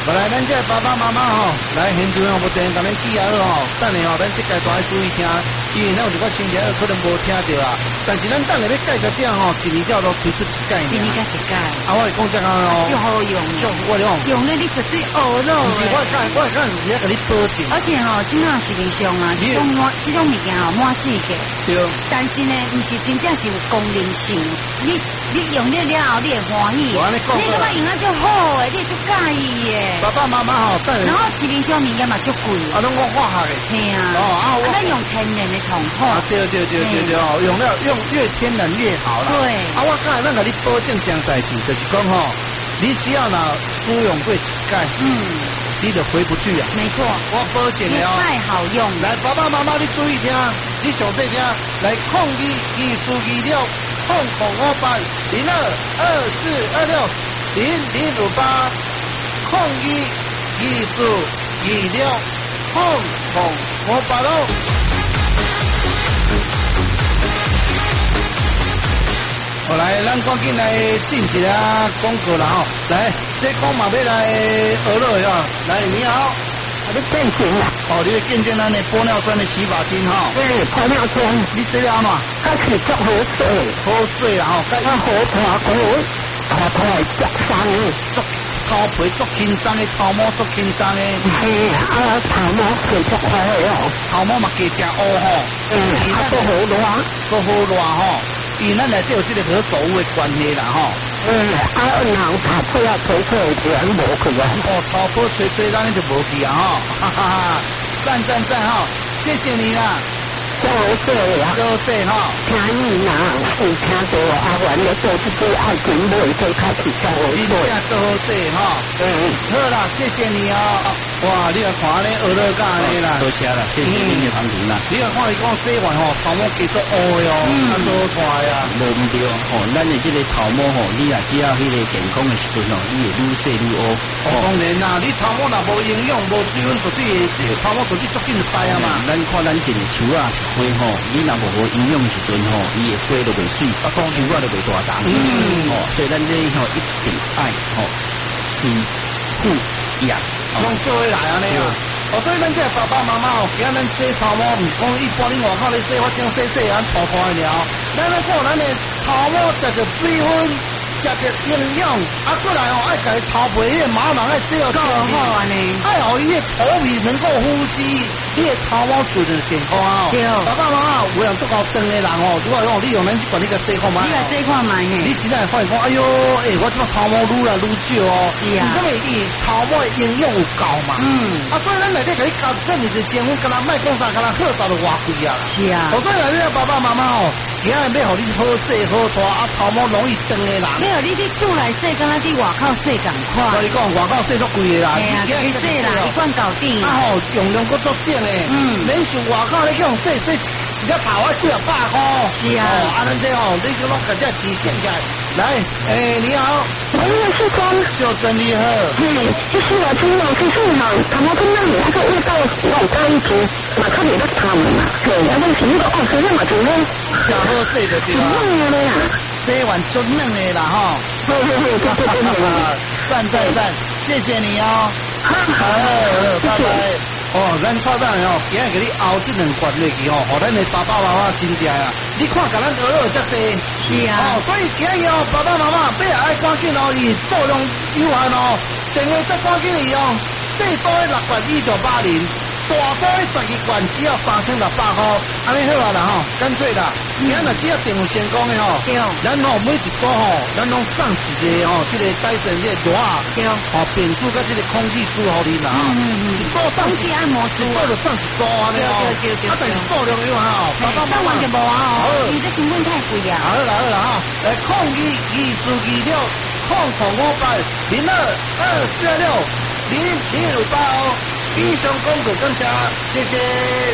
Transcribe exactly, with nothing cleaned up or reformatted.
好来，咱这爸爸妈妈吼，来现场哦，无电甲咱记下吼，等下吼，咱这阶段要注意听，因为咱有一个身体可能无听到啊。但是咱等下要介绍这吼，一年叫做推出一届， 一年加一届。 啊，我会讲这个哦， 就好用， 就我用， 用了你绝对学了。 不是我讲，我讲人家给你保证。 而且吼，真正市面上啊，这种满这种物件吼满世界。 对。 但是呢，不是真正是有功能性。你你用了了后，你会欢喜。 我安尼讲。 你感觉用啊就好诶，你就介意耶。 爸爸妈妈吼，等然后市面上物件嘛足贵。 啊，拢我化学的。 嘿啊。哦啊，我。咱用天然的同好。 啊，对对对对对哦，用了用越天然越好啦。 对。 啊，我刚才咱给你保证这样代志，就是讲吼，你只要呢服用过一届，嗯，你就回不去啊。 没错， 我保证了哦。 太好用。来， 爸爸妈妈你注意听，你上这听，来控制技术技了，控控五八零二二四二六零零五八，控制技术技了，控控五八喽。好来，咱赶紧来进一下广告啦吼！来，这讲嘛要来学乐的哦。来，你好， 我的健检啦。 哦，你的健检咱的玻尿酸的洗发精哈。 对，玻尿酸。 你洗了安怎？ 开始做好水。 好水啦吼， 甲好头骨，头头会脚伤的， 做头皮做轻松的，头毛做轻松的。 嘿，啊，头毛水做快的哦。 头毛嘛加正乌吼。 嗯，啊，都好热， 都好热吼。因为咱内底有这个合作物的关系啦吼。 嗯，啊，然后头皮啊吹吹全无去啊。 哦，头皮吹吹咱就无去啊吼，哈哈哈！赞赞赞哈，谢谢你啦。 多谢呀， 多谢哈。 听你啦，是听到阿元咧做这个爱情买最开始教我做。你真做好势哈。嗯，好啦，谢谢你啊。哇，你来看咧，学乐干咧啦。 多谢啦，谢谢你的帮助啦。 你来看伊讲洗完吼，头毛继续乌哟，看多快啊。 无唔对哦，咱的这个头毛吼，你啊只要迄个健康的时阵哦，你会愈洗愈乌。 哦，当然啦，你头毛若无营养、无水分，绝对头毛绝对足紧就败啊嘛。 咱看咱一个树啊是花吼，你若无无营养的时阵吼，伊的花都袂水，啊，讲树啊都袂大长。嗯，哦，所以咱这吼一定爱吼水护养， 拢做起来安尼啊。哦，所以咱这爸爸妈妈哦，今咱洗头毛，毋是讲一般恁外口咧洗，我种洗洗安拖拖的了。咱来看咱的头毛食着水分，食着营养，啊，过来哦，爱家头皮迄个毛囊爱洗哦， 够好安尼， 爱互伊的头皮能够呼吸，你的头毛做着健康啊。 对， 爸爸妈妈有人做够长的人哦，如果讲你用咱这款你个洗看嘛， 你个洗看嘛嘿， 你真正会发现讲，哎哟，诶，我这头毛愈来愈少哦， 是啊， 因为伊头毛的营养有够嘛，嗯，啊，所以咱内底给你加这么的成分，跟他卖讲啥，跟他喝啥都偌贵啊， 是啊， 所以来你爸爸妈妈哦，今日要互你好洗好大，啊，头毛容易长的人， 没有你伫厝内洗，跟咱伫外口洗共款， 我你讲外口洗足贵的啦， 系啊，去洗啦，一罐搞定， 啊吼，用量够足正的，嗯，免像外口咧去用洗洗一只头啊几啊百块， 是啊， 啊，咱这哦，你就拢把这钱献起来，来，诶，你好。 我也是光， 就真厉害。 嗯，就是我听到就是嘛，他们跟那里那个味道，我刚一直马上给他他们嘛，对，然后是那个哦，是那么多呢， 然后洗的对吧？ 嫩的呀， 洗完就嫩的啦哈。 对对对对对对， 赞赞赞，谢谢你哦。好，拜拜。哦，咱蔡大人哦，今日给你熬这两罐落去哦，互咱的爸爸妈妈真正啊。你看，甲咱鹅肉遮济， 是啊。哦， 所以今日哦，爸爸妈妈要爱赶紧哦，伊数量有限哦，电话再赶紧伊哦，最多六罐一九八零，大多十二罐只要三千六百块，安尼好啊啦吼，干脆啦。今日只要电话成功的吼， 对， 咱吼每一个吼，咱拢送一个吼，这个戴森这个大对， 吼变速甲这个空气梳互你啦，嗯嗯嗯，一个送空气按摩梳， 一个就送一个安尼哦， 对对对， 啊但是数量有限哦，爸爸妈妈完全无啊哦，你这成本太贵啊。 好啦好啦哈，来控制技术技了，控控五八零二二四六零零五八哦，以上广告感谢，谢谢。